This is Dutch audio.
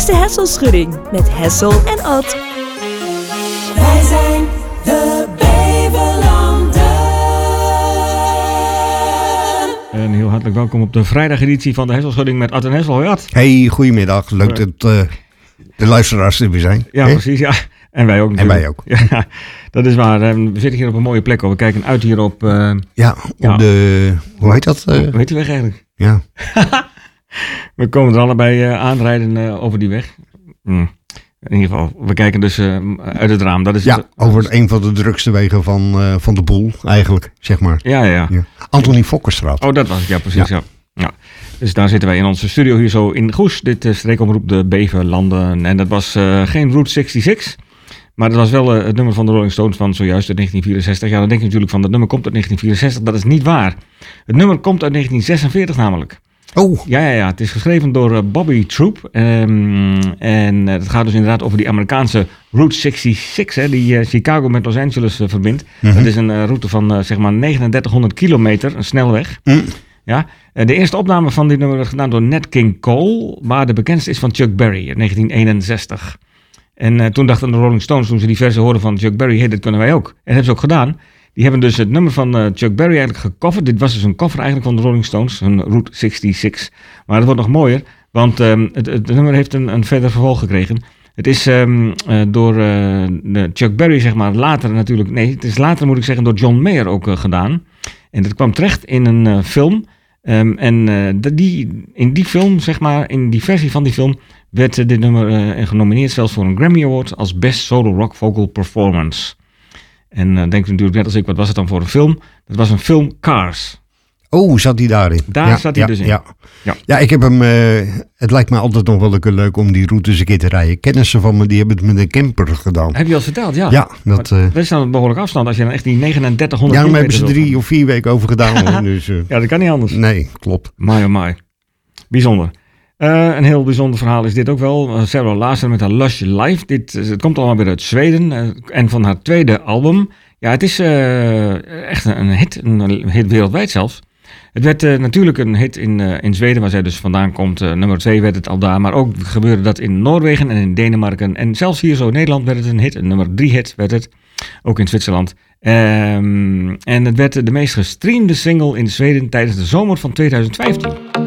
is de Hesselschudding met Hessel en Ad. Wij zijn de Beverlanden. En heel hartelijk welkom op de vrijdageditie van de Hesselschudding met Ad en Hessel. Hoi Ad. Hey, goedemiddag. Leuk dat de luisteraars er weer zijn. Ja, precies. Ja. En wij ook natuurlijk. En wij ook. Ja, dat is waar. We zitten hier op een mooie plek. We kijken uit hier op... Op de... Hoe heet dat? Hoe heet die weg eigenlijk? Ja. We komen er allebei aanrijden over die weg. In ieder geval, we kijken dus uit het raam. Dat is over een van de drukste wegen van de boel eigenlijk, zeg maar. Ja. Antonie Fokkerstraat. Oh, dat was het. Ja, precies. Ja. Dus daar zitten wij in onze studio hier zo in Goes. Dit streekomroep de Beverlanden. En dat was geen Route 66... Maar dat was wel het nummer van de Rolling Stones van zojuist uit 1964. Ja, dan denk je natuurlijk van, dat nummer komt uit 1964. Dat is niet waar. Het nummer komt uit 1946 namelijk. Oh. Ja. Het is geschreven door Bobby Troop. En het gaat dus inderdaad over die Amerikaanse Route 66, hè, die Chicago met Los Angeles verbindt. Mm-hmm. Dat is een route van zeg maar 3900 kilometer, een snelweg. Ja. De eerste opname van dit nummer werd gedaan door Nat King Cole, maar de bekendste is van Chuck Berry in 1961. En toen dachten de Rolling Stones, toen ze die versie hoorden van Chuck Berry, dat kunnen wij ook. En dat hebben ze ook gedaan. Die hebben dus het nummer van Chuck Berry eigenlijk gecoverd. Dit was dus een cover eigenlijk van de Rolling Stones, een Route 66. Maar het wordt nog mooier, want het nummer heeft een verder vervolg gekregen. Het is door Chuck Berry, zeg maar, het is later moet ik zeggen door John Mayer ook gedaan. En dat kwam terecht in een film. In die film, zeg maar, in die versie van die film, werd dit nummer genomineerd zelfs voor een Grammy Award als Best Solo Rock Vocal Performance. En denkt u natuurlijk net als ik, wat was het dan voor een film? Dat was een film Cars. Oh, zat hij daarin? Daar zat hij dus in. Ja, ik heb hem... het lijkt me altijd nog wel leuk om die routes een keer te rijden. Kennissen van me, die hebben het met een camper gedaan. Heb je al verteld, ja. Ja. Dat is dan een behoorlijk afstand als je dan echt die 3900 ja, maar hebben kilometer... ze 3 of 4 weken over gedaan. Hoor, dus, ja, dat kan niet anders. Nee, klopt. Mooi. Bijzonder. Een heel bijzonder verhaal is dit ook wel. Sarah Larsson met haar Lush Life. Het komt allemaal weer uit Zweden. En van haar tweede album. Ja, het is echt een hit wereldwijd zelfs. Het werd natuurlijk een hit in Zweden, waar zij dus vandaan komt. Nummer 2 werd het al daar. Maar ook gebeurde dat in Noorwegen en in Denemarken. En zelfs hier zo in Nederland werd het een hit. Een nummer 3 hit werd het. Ook in Zwitserland. En het werd de meest gestreamde single in Zweden tijdens de zomer van 2015.